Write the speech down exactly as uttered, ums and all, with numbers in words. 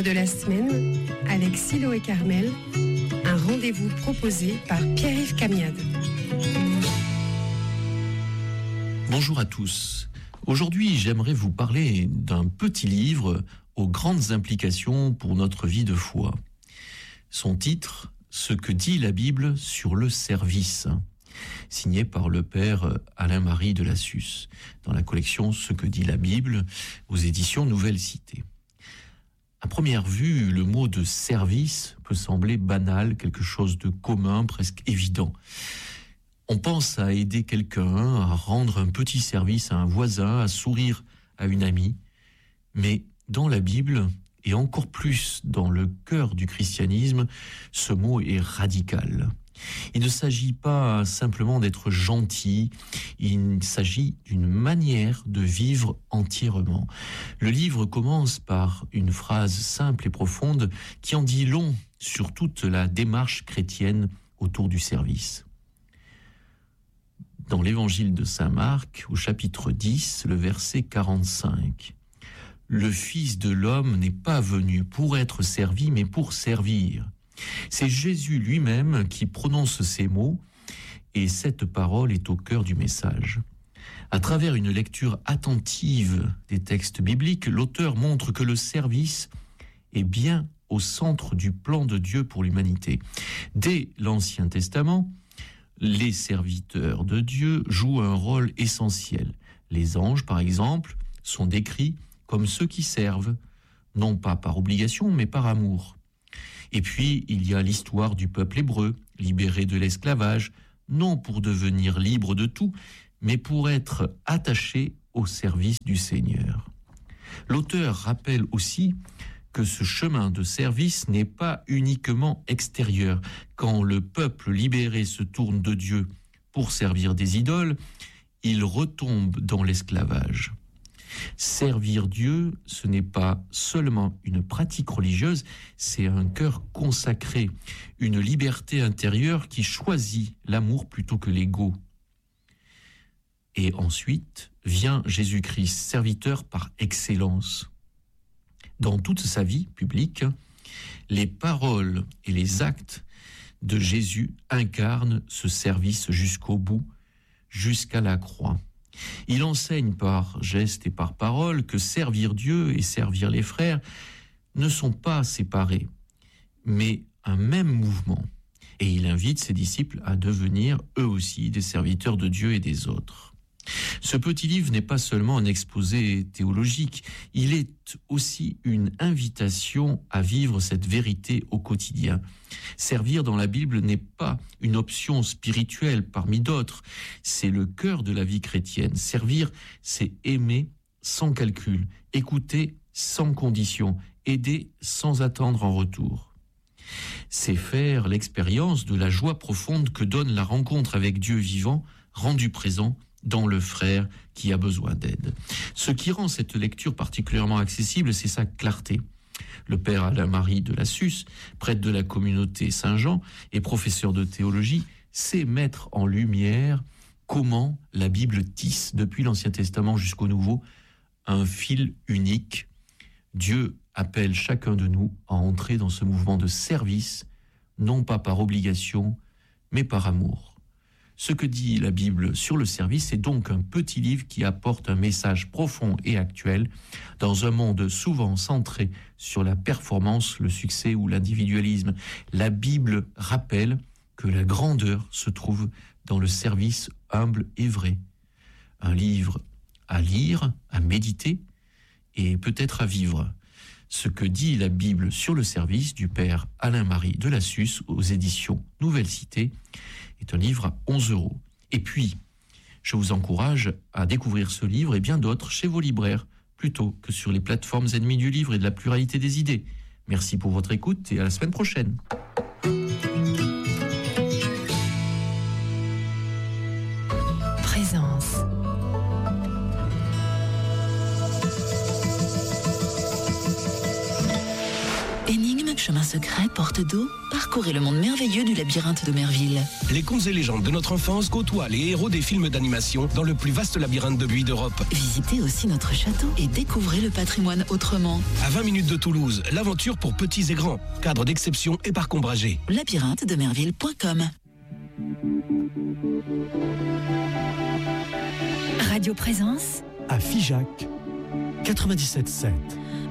de la semaine avec Silo et Carmel, un rendez-vous proposé par Pierre-Yves Camiade. Bonjour à tous. Aujourd'hui, j'aimerais vous parler d'un petit livre aux grandes implications pour notre vie de foi. Son titre, Ce que dit la Bible sur le service, signé par le père Alain-Marie de Lassus, dans la collection Ce que dit la Bible, aux éditions Nouvelle Cité. À première vue, le mot de service peut sembler banal, quelque chose de commun, presque évident. On pense à aider quelqu'un, à rendre un petit service à un voisin, à sourire à une amie. Mais dans la Bible, et encore plus dans le cœur du christianisme, ce mot est radical. Il ne s'agit pas simplement d'être gentil, il s'agit d'une manière de vivre entièrement. Le livre commence par une phrase simple et profonde qui en dit long sur toute la démarche chrétienne autour du service. Dans l'évangile de saint Marc, au chapitre dix, le verset quarante-cinq. « Le Fils de l'homme n'est pas venu pour être servi, mais pour servir. » C'est Jésus lui-même qui prononce ces mots, et cette parole est au cœur du message. À travers une lecture attentive des textes bibliques, l'auteur montre que le service est bien au centre du plan de Dieu pour l'humanité. Dès l'Ancien Testament, les serviteurs de Dieu jouent un rôle essentiel. Les anges, par exemple, sont décrits comme ceux qui servent, non pas par obligation, mais par amour. Et puis, il y a l'histoire du peuple hébreu, libéré de l'esclavage, non pour devenir libre de tout, mais pour être attaché au service du Seigneur. L'auteur rappelle aussi que ce chemin de service n'est pas uniquement extérieur. Quand le peuple libéré se tourne de Dieu pour servir des idoles, il retombe dans l'esclavage. Servir Dieu, ce n'est pas seulement une pratique religieuse, c'est un cœur consacré, une liberté intérieure qui choisit l'amour plutôt que l'ego. Et ensuite vient Jésus-Christ, serviteur par excellence. Dans toute sa vie publique, les paroles et les actes de Jésus incarnent ce service jusqu'au bout, jusqu'à la croix. Il enseigne par gestes et par paroles que servir Dieu et servir les frères ne sont pas séparés, mais un même mouvement. Et il invite ses disciples à devenir eux aussi des serviteurs de Dieu et des autres. Ce petit livre n'est pas seulement un exposé théologique, il est aussi une invitation à vivre cette vérité au quotidien. Servir dans la Bible n'est pas une option spirituelle parmi d'autres, c'est le cœur de la vie chrétienne. Servir, c'est aimer sans calcul, écouter sans condition, aider sans attendre en retour. C'est faire l'expérience de la joie profonde que donne la rencontre avec Dieu vivant, rendu présent dans le frère qui a besoin d'aide. Ce qui rend cette lecture particulièrement accessible, c'est sa clarté. Le père Alain-Marie de Lassus, prêtre de la communauté Saint-Jean et professeur de théologie, sait mettre en lumière comment la Bible tisse, depuis l'Ancien Testament jusqu'au Nouveau, un fil unique. Dieu appelle chacun de nous à entrer dans ce mouvement de service, non pas par obligation, mais par amour. Ce que dit la Bible sur le service est donc un petit livre qui apporte un message profond et actuel dans un monde souvent centré sur la performance, le succès ou l'individualisme. La Bible rappelle que la grandeur se trouve dans le service humble et vrai. Un livre à lire, à méditer et peut-être à vivre. Ce que dit la Bible sur le service du père Alain-Marie de Lassus aux éditions Nouvelle Cité est un livre à onze euros. Et puis, je vous encourage à découvrir ce livre et bien d'autres chez vos libraires, plutôt que sur les plateformes ennemies du livre et de la pluralité des idées. Merci pour votre écoute et à la semaine prochaine. Présence. Énigme, chemin secret. secrets, porte d'eau, parcourez le monde merveilleux du labyrinthe de Merville. Les contes et légendes de notre enfance côtoient les héros des films d'animation dans le plus vaste labyrinthe de buis d'Europe. Visitez aussi notre château et découvrez le patrimoine autrement. À vingt minutes de Toulouse, l'aventure pour petits et grands. Cadre d'exception et parc ombragé. labyrinthe de merville point com. Radio Présence à Figeac, quatre-vingt-dix-sept sept.